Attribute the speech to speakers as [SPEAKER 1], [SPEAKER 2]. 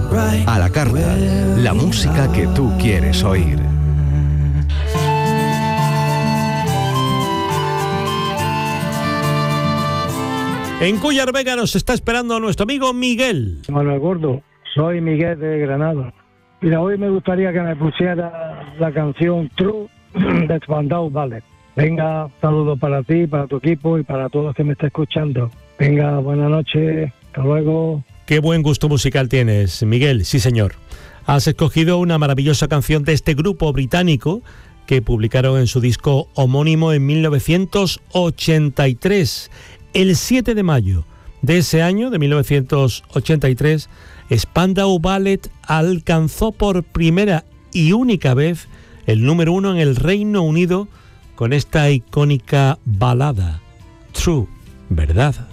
[SPEAKER 1] A la carta, la música que tú quieres oír.
[SPEAKER 2] En Cúllar Vega nos está esperando nuestro amigo Miguel.
[SPEAKER 3] Manuel Gordo, soy Miguel de Granada. Mira, hoy me gustaría que me pusiera la canción True de Spandau Ballet. Venga, saludos para ti, para tu equipo y para todos los que me están escuchando. Venga, buenas noches, hasta luego.
[SPEAKER 2] Qué buen gusto musical tienes, Miguel. Sí, señor. Has escogido una maravillosa canción de este grupo británico que publicaron en su disco homónimo en 1983. El 7 de mayo de ese año, de 1983, Spandau Ballet alcanzó por primera y única vez el número 1 en el Reino Unido con esta icónica balada, True, ¿verdad?